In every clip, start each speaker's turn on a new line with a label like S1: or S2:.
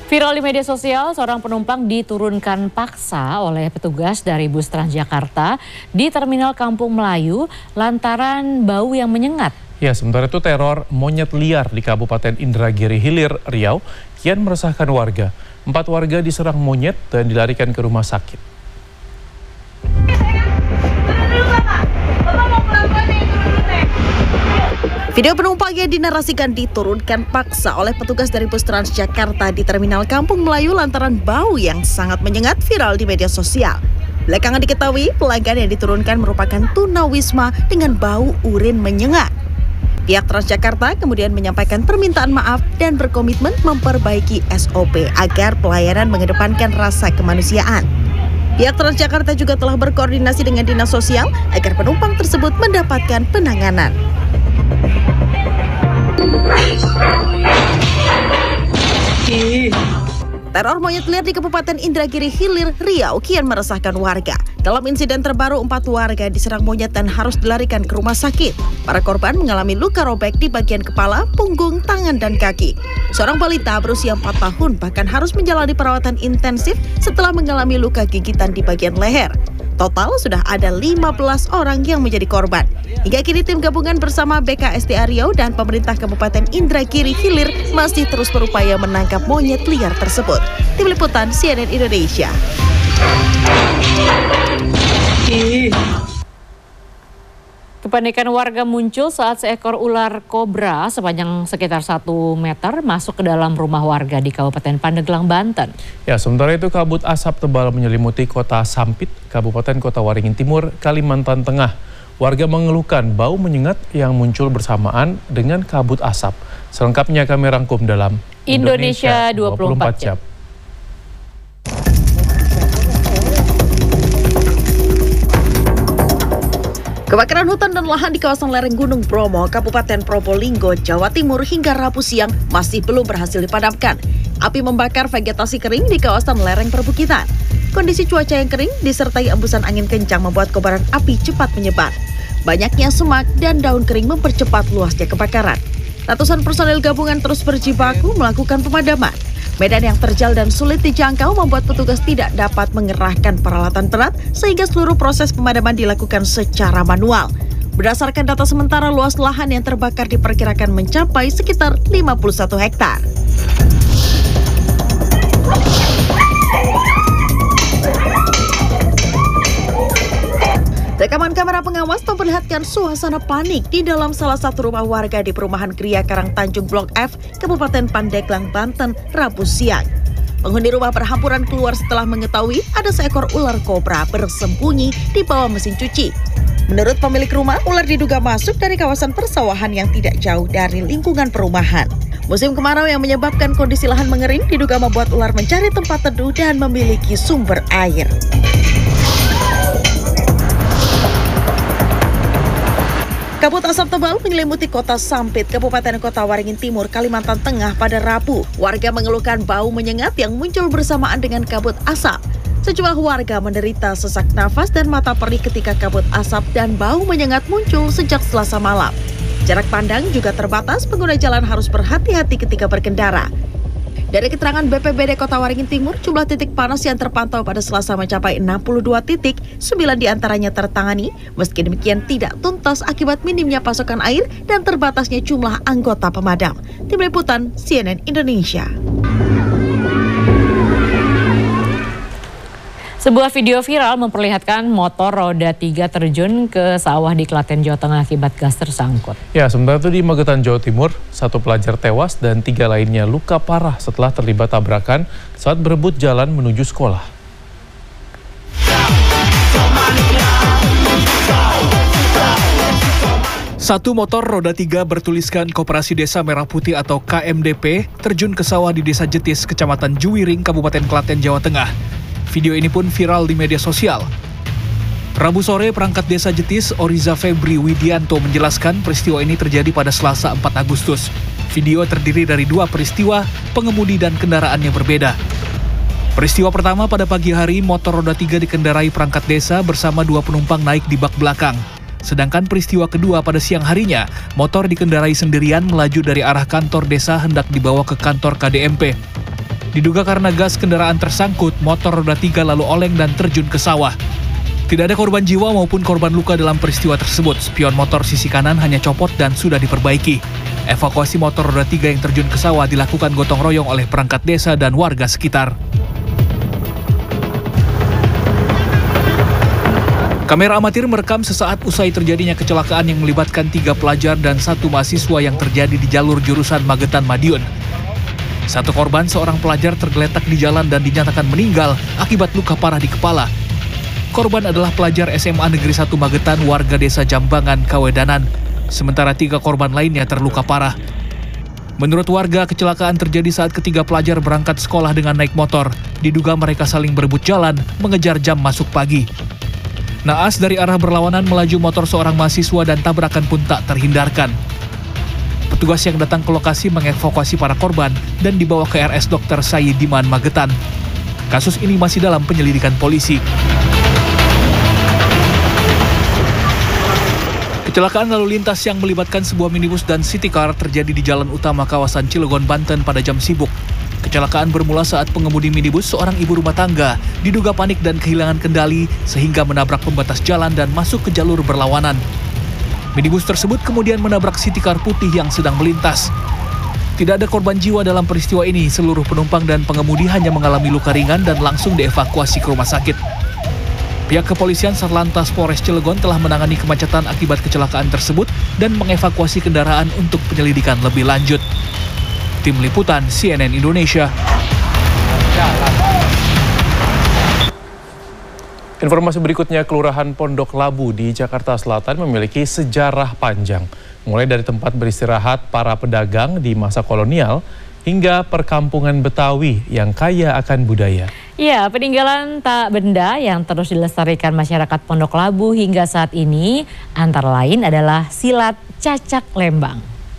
S1: Viral di media sosial, seorang penumpang diturunkan paksa oleh petugas dari bus Transjakarta di Terminal Kampung Melayu lantaran bau yang menyengat.
S2: Ya, sementara itu teror monyet liar di Kabupaten Indragiri Hilir, Riau kian meresahkan warga. 4 warga diserang monyet dan dilarikan ke rumah sakit.
S3: Video penumpang yang dinarasikan diturunkan paksa oleh petugas dari bus Transjakarta di Terminal Kampung Melayu lantaran bau yang sangat menyengat viral di media sosial. Belakangan diketahui pelanggan yang diturunkan merupakan tunawisma dengan bau urin menyengat. Pihak Transjakarta kemudian menyampaikan permintaan maaf dan berkomitmen memperbaiki SOP agar pelayanan mengedepankan rasa kemanusiaan. Pihak Transjakarta juga telah berkoordinasi dengan Dinas Sosial agar penumpang tersebut mendapatkan penanganan. Teror monyet liar di Kabupaten Indragiri Hilir, Riau kian meresahkan warga. Dalam insiden terbaru, 4 warga diserang monyet dan harus dilarikan ke rumah sakit. Para korban mengalami luka robek di bagian kepala, punggung, tangan, dan kaki. Seorang balita berusia 4 tahun bahkan harus menjalani perawatan intensif setelah mengalami luka gigitan di bagian leher. Total sudah ada 15 orang yang menjadi korban. Hingga kini tim gabungan bersama BKSDA Riau dan pemerintah Kabupaten Indragiri Hilir masih terus berupaya menangkap monyet liar tersebut. Tim Liputan CNN Indonesia.
S1: Kepanikan warga muncul saat seekor ular kobra sepanjang sekitar 1 meter masuk ke dalam rumah warga di Kabupaten Pandeglang, Banten.
S2: Ya, sementara itu kabut asap tebal menyelimuti kota Sampit, Kabupaten Kota Waringin Timur, Kalimantan Tengah. Warga mengeluhkan bau menyengat yang muncul bersamaan dengan kabut asap. Selengkapnya kami rangkum dalam
S1: Indonesia 24 jam.
S3: Kebakaran hutan dan lahan di kawasan lereng Gunung Bromo, Kabupaten Probolinggo, Jawa Timur hingga Rabu siang masih belum berhasil dipadamkan. Api membakar vegetasi kering di kawasan lereng perbukitan. Kondisi cuaca yang kering disertai embusan angin kencang membuat kobaran api cepat menyebar. Banyaknya semak dan daun kering mempercepat luasnya kebakaran. Ratusan personel gabungan terus berjibaku melakukan pemadaman. Medan yang terjal dan sulit dijangkau membuat petugas tidak dapat mengerahkan peralatan berat sehingga seluruh proses pemadaman dilakukan secara manual. Berdasarkan data sementara, luas lahan yang terbakar diperkirakan mencapai sekitar 51 hektar. Rekaman kamera pengawas memperlihatkan suasana panik di dalam salah satu rumah warga di perumahan Gria Karang Tanjung Blok F, Kabupaten Pandeglang, Banten, Rabu siang. Penghuni rumah berhamburan keluar setelah mengetahui ada seekor ular kobra bersembunyi di bawah mesin cuci. Menurut pemilik rumah, ular diduga masuk dari kawasan persawahan yang tidak jauh dari lingkungan perumahan. Musim kemarau yang menyebabkan kondisi lahan mengering diduga membuat ular mencari tempat teduh dan memiliki sumber air. Kabut asap tebal menyelimuti kota Sampit, Kabupaten Kota Waringin Timur, Kalimantan Tengah pada Rabu. Warga mengeluhkan bau menyengat yang muncul bersamaan dengan kabut asap. Sejumlah warga menderita sesak nafas dan mata perih ketika kabut asap dan bau menyengat muncul sejak Selasa malam. Jarak pandang juga terbatas, pengguna jalan harus berhati-hati ketika berkendara. Dari keterangan BPBD Kota Waringin Timur, jumlah titik panas yang terpantau pada Selasa mencapai 62 titik, 9 diantaranya tertangani. Meski demikian tidak tuntas akibat minimnya pasokan air dan terbatasnya jumlah anggota pemadam. Tim Liputan CNN Indonesia.
S1: Sebuah video viral memperlihatkan motor roda 3 terjun ke sawah di Klaten, Jawa Tengah akibat gas tersangkut.
S2: Ya, sementara itu di Magetan, Jawa Timur, 1 pelajar tewas dan 3 lainnya luka parah setelah terlibat tabrakan saat berebut jalan menuju sekolah.
S4: Satu motor roda 3 bertuliskan Koperasi Desa Merah Putih atau KMDP terjun ke sawah di Desa Jetis, Kecamatan Juwiring, Kabupaten Klaten, Jawa Tengah. Video ini pun viral di media sosial. Rabu sore, perangkat Desa Jetis, Oriza Febri Widianto menjelaskan peristiwa ini terjadi pada Selasa 4 Agustus. Video terdiri dari 2 peristiwa, pengemudi dan kendaraan yang berbeda. Peristiwa pertama pada pagi hari, motor roda 3 dikendarai perangkat desa bersama 2 penumpang naik di bak belakang. Sedangkan peristiwa kedua pada siang harinya, motor dikendarai sendirian melaju dari arah kantor desa hendak dibawa ke kantor KDMP. Diduga karena gas kendaraan tersangkut, motor roda 3 lalu oleng dan terjun ke sawah. Tidak ada korban jiwa maupun korban luka dalam peristiwa tersebut. Spion motor sisi kanan hanya copot dan sudah diperbaiki. Evakuasi motor roda 3 yang terjun ke sawah dilakukan gotong royong oleh perangkat desa dan warga sekitar. Kamera amatir merekam sesaat usai terjadinya kecelakaan yang melibatkan 3 pelajar dan 1 mahasiswa yang terjadi di jalur jurusan Magetan Madiun. 1 korban, seorang pelajar tergeletak di jalan dan dinyatakan meninggal akibat luka parah di kepala. Korban adalah pelajar SMA Negeri 1 Magetan, warga desa Jambangan, Kawedanan. Sementara 3 korban lainnya terluka parah. Menurut warga, kecelakaan terjadi saat ketiga pelajar berangkat sekolah dengan naik motor. Diduga mereka saling berebut jalan, mengejar jam masuk pagi. Naas dari arah berlawanan melaju motor seorang mahasiswa dan tabrakan pun tak terhindarkan. Petugas yang datang ke lokasi mengevakuasi para korban dan dibawa ke RS Dr. Sayyidiman Magetan. Kasus ini masih dalam penyelidikan polisi. Kecelakaan lalu lintas yang melibatkan sebuah minibus dan city car terjadi di jalan utama kawasan Cilegon, Banten pada jam sibuk. Kecelakaan bermula saat pengemudi minibus, seorang ibu rumah tangga, diduga panik dan kehilangan kendali sehingga menabrak pembatas jalan dan masuk ke jalur berlawanan. Minibus tersebut kemudian menabrak city car putih yang sedang melintas. Tidak ada korban jiwa dalam peristiwa ini, seluruh penumpang dan pengemudi hanya mengalami luka ringan dan langsung dievakuasi ke rumah sakit. Pihak kepolisian Satlantas Polres Cilegon telah menangani kemacetan akibat kecelakaan tersebut dan mengevakuasi kendaraan untuk penyelidikan lebih lanjut. Tim Liputan CNN Indonesia.
S2: Informasi berikutnya, Kelurahan Pondok Labu di Jakarta Selatan memiliki sejarah panjang. Mulai dari tempat beristirahat para pedagang di masa kolonial hingga perkampungan Betawi yang kaya akan budaya.
S1: Ya, peninggalan tak benda yang terus dilestarikan masyarakat Pondok Labu hingga saat ini antara lain adalah silat cacak lembang.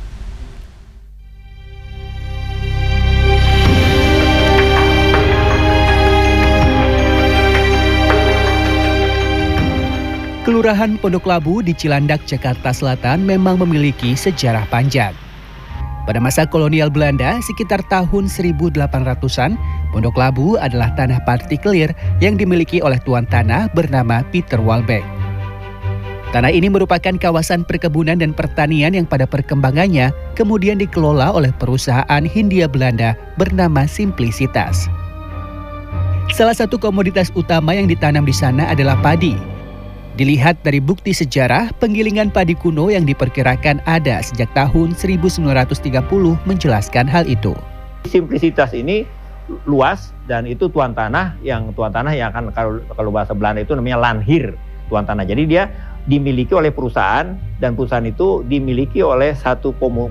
S5: Kelurahan Pondok Labu di Cilandak, Jakarta Selatan memang memiliki sejarah panjang. Pada masa kolonial Belanda sekitar tahun 1800-an, Pondok Labu adalah tanah partikelir yang dimiliki oleh tuan tanah bernama Peter Walbeck. Tanah ini merupakan kawasan perkebunan dan pertanian yang pada perkembangannya kemudian dikelola oleh perusahaan Hindia Belanda bernama Simplicitas. Salah satu komoditas utama yang ditanam di sana adalah padi. Dilihat dari bukti sejarah, penggilingan padi kuno yang diperkirakan ada sejak tahun 1930 menjelaskan hal itu.
S6: Simplicitas ini luas dan itu tuan tanah yang akan kalau bahasa Belanda itu namanya lanhir, tuan tanah. Jadi dia dimiliki oleh perusahaan dan perusahaan itu dimiliki oleh satu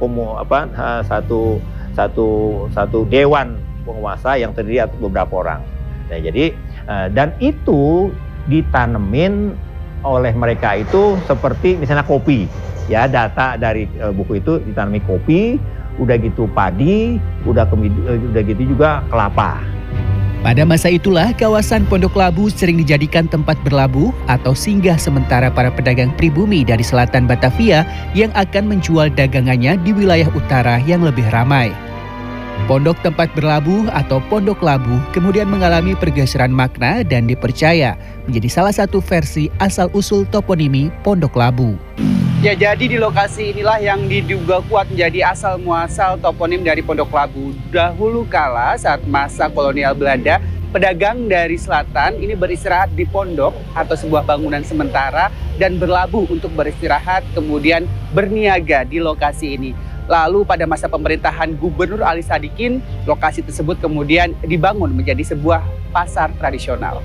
S6: dewan penguasa yang terdiri atas beberapa orang. Nah, jadi dan itu ditanemin oleh mereka itu seperti misalnya kopi, ya, data dari buku itu ditanami kopi, udah gitu padi, udah gitu juga kelapa.
S5: Pada masa itulah kawasan Pondok Labu sering dijadikan tempat berlabuh atau singgah sementara para pedagang pribumi dari selatan Batavia yang akan menjual dagangannya di wilayah utara yang lebih ramai. Pondok tempat berlabuh atau Pondok Labu kemudian mengalami pergeseran makna dan dipercaya menjadi salah satu versi asal-usul toponimi Pondok Labu.
S7: Ya, jadi di lokasi inilah yang diduga kuat menjadi asal muasal toponim dari Pondok Labu. Dahulu kala saat masa kolonial Belanda, pedagang dari selatan ini beristirahat di pondok atau sebuah bangunan sementara dan berlabuh untuk beristirahat kemudian berniaga di lokasi ini. Lalu pada masa pemerintahan Gubernur Ali Sadikin, lokasi tersebut kemudian dibangun menjadi sebuah pasar tradisional.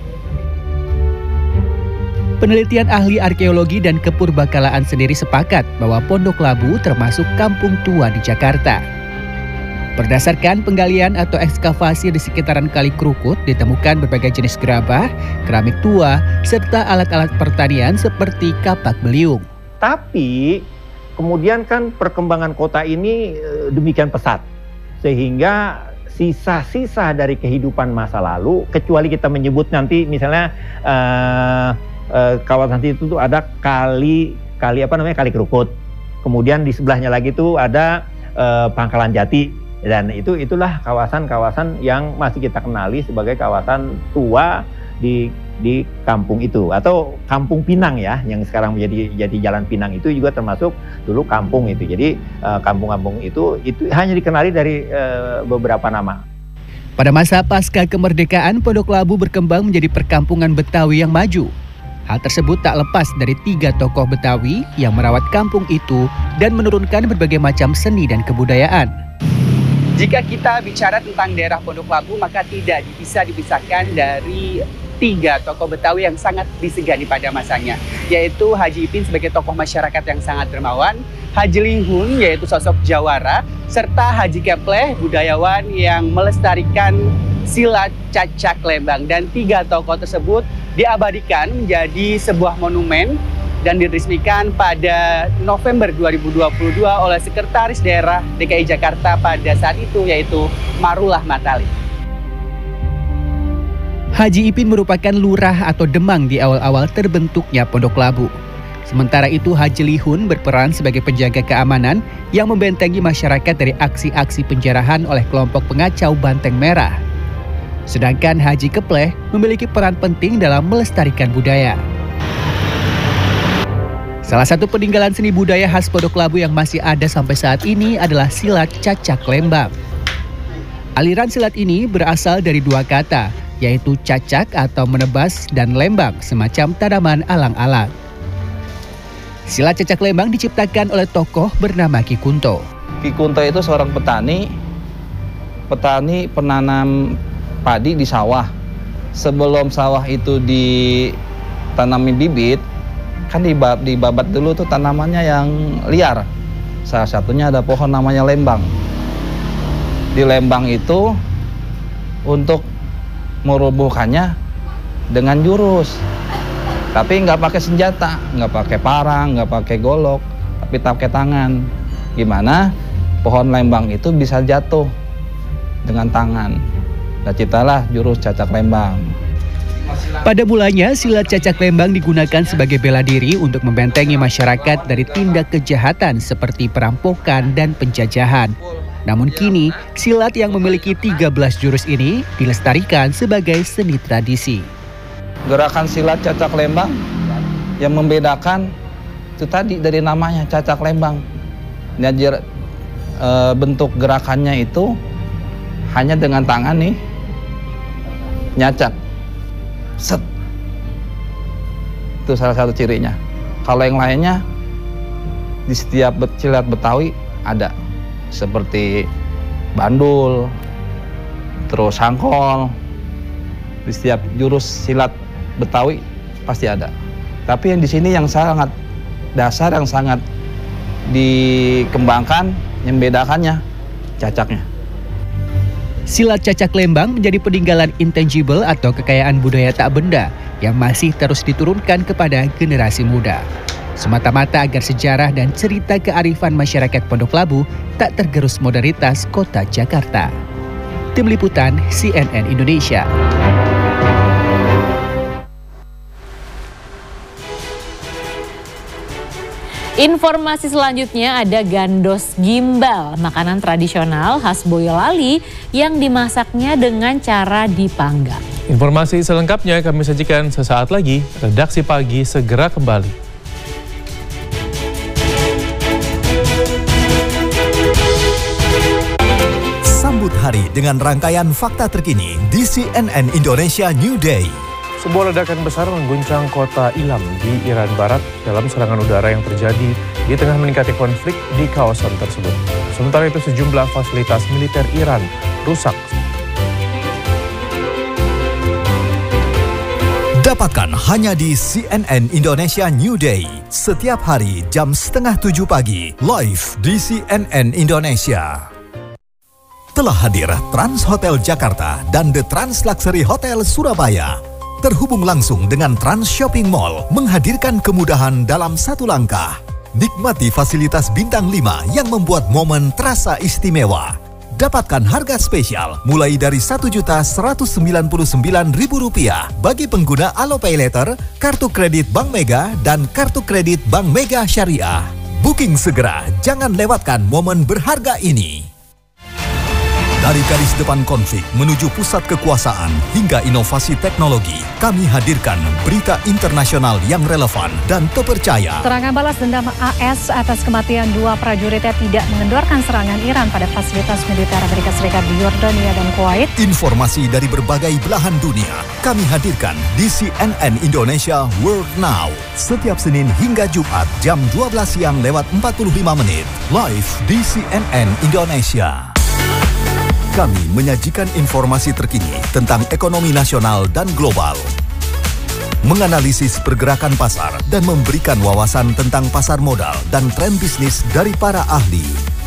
S5: Penelitian ahli arkeologi dan kepurbakalaan sendiri sepakat bahwa Pondok Labu termasuk kampung tua di Jakarta. Berdasarkan penggalian atau ekskavasi di sekitaran Kali Krukut, ditemukan berbagai jenis gerabah, keramik tua, serta alat-alat pertanian seperti kapak beliung.
S6: Tapi kemudian kan perkembangan kota ini demikian pesat, sehingga sisa-sisa dari kehidupan masa lalu, kecuali kita menyebut nanti misalnya kawasan itu tuh ada kali Krukut, kemudian di sebelahnya lagi tuh ada Pangkalan Jati, Dan itulah kawasan-kawasan yang masih kita kenali sebagai kawasan tua di kampung itu, atau Kampung Pinang ya, yang sekarang jadi Jalan Pinang itu juga termasuk dulu kampung itu. Jadi kampung-kampung itu hanya dikenali dari beberapa nama.
S5: Pada masa pasca kemerdekaan, Pondok Labu berkembang menjadi perkampungan Betawi yang maju. Hal tersebut tak lepas dari 3 tokoh Betawi yang merawat kampung itu dan menurunkan berbagai macam seni dan kebudayaan.
S7: Jika kita bicara tentang daerah Pondok Labu, maka tidak bisa dipisahkan dari 3 tokoh Betawi yang sangat disegani pada masanya, yaitu Haji Ipin sebagai tokoh masyarakat yang sangat dermawan, Haji Lihun yaitu sosok jawara, serta Haji Kepleh budayawan yang melestarikan silat cacak lembang. Dan 3 tokoh tersebut diabadikan menjadi sebuah monumen dan diresmikan pada November 2022 oleh Sekretaris Daerah DKI Jakarta pada saat itu, yaitu Marullah Matali.
S5: Haji Ipin merupakan lurah atau demang di awal-awal terbentuknya Pondok Labu. Sementara itu Haji Lihun berperan sebagai penjaga keamanan yang membentengi masyarakat dari aksi-aksi penjarahan oleh kelompok pengacau Banteng Merah. Sedangkan Haji Kepleh memiliki peran penting dalam melestarikan budaya. Salah satu peninggalan seni budaya khas Pondok Labu yang masih ada sampai saat ini adalah silat cacak lembang. Aliran silat ini berasal dari 2 kata, yaitu cacak atau menebas dan lembang, semacam tanaman alang-alang. Silat cacak lembang diciptakan oleh tokoh bernama Ki Kunto.
S8: Ki Kunto itu seorang petani penanam padi di sawah. Sebelum sawah itu ditanami bibit, kan dibabat dulu tuh tanamannya yang liar. Salah satunya ada pohon namanya lembang. Di lembang itu untuk merobohkannya dengan jurus. Tapi nggak pakai senjata, nggak pakai parang, nggak pakai golok, tapi pakai tangan. Gimana pohon lembang itu bisa jatuh dengan tangan. Nah, ciptalah jurus cacak lembang.
S5: Pada mulanya, silat cacak lembang digunakan sebagai bela diri untuk membentengi masyarakat dari tindak kejahatan seperti perampokan dan penjajahan. Namun kini, silat yang memiliki 13 jurus ini dilestarikan sebagai seni tradisi.
S8: Gerakan silat cacak lembang yang membedakan itu tadi dari namanya cacak lembang. Bentuk gerakannya itu hanya dengan tangan nih, nyacak. Set. Itu salah satu cirinya. Kalau yang lainnya di setiap silat Betawi ada, seperti bandul, terus sangkol. Di setiap jurus silat Betawi pasti ada. Tapi yang di sini yang sangat dasar, yang sangat dikembangkan, yang membedakannya cacaknya.
S5: Silat cacak lembang menjadi peninggalan intangible atau kekayaan budaya tak benda yang masih terus diturunkan kepada generasi muda. Semata-mata agar sejarah dan cerita kearifan masyarakat Pondok Labu tak tergerus modernitas kota Jakarta. Tim Liputan CNN Indonesia.
S1: Informasi selanjutnya ada gandos gimbal, makanan tradisional khas Boyolali yang dimasaknya dengan cara dipanggang.
S2: Informasi selengkapnya kami sajikan sesaat lagi. Redaksi Pagi segera kembali.
S9: Sambut hari dengan rangkaian fakta terkini di CNN Indonesia New Day.
S2: Sebuah ledakan besar mengguncang kota Ilam di Iran Barat dalam serangan udara yang terjadi di tengah meningkatnya konflik di kawasan tersebut. Sementara itu sejumlah fasilitas militer Iran rusak.
S9: Dapatkan hanya di CNN Indonesia New Day. Setiap hari jam 6:30 pagi, live di CNN Indonesia. Telah hadir Trans Hotel Jakarta dan The Trans Luxury Hotel Surabaya. Terhubung langsung dengan Trans Shopping Mall, menghadirkan kemudahan dalam satu langkah. Nikmati fasilitas bintang 5 yang membuat momen terasa istimewa. Dapatkan harga spesial mulai dari Rp1.199.000 bagi pengguna Alopay Later, kartu kredit Bank Mega, dan kartu kredit Bank Mega Syariah. Booking segera, jangan lewatkan momen berharga ini. Dari garis depan konflik menuju pusat kekuasaan hingga inovasi teknologi, kami hadirkan berita internasional yang relevan dan terpercaya.
S10: Serangan balas dendam AS atas kematian 2 prajuritnya tidak mengendorkan serangan Iran pada fasilitas militer Amerika Serikat di Yordania dan Kuwait.
S9: Informasi dari berbagai belahan dunia kami hadirkan di CNN Indonesia World Now. Setiap Senin hingga Jumat jam 12 siang lewat 45 menit. Live di CNN Indonesia. Kami menyajikan informasi terkini tentang ekonomi nasional dan global, menganalisis pergerakan pasar dan memberikan wawasan tentang pasar modal dan tren bisnis dari para ahli.